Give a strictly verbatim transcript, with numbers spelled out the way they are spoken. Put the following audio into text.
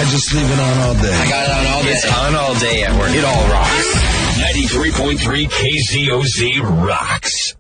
just leave it on all day? I got it on all day. It's on all day at work. It all rocks. ninety-three point three K Z O Z rocks.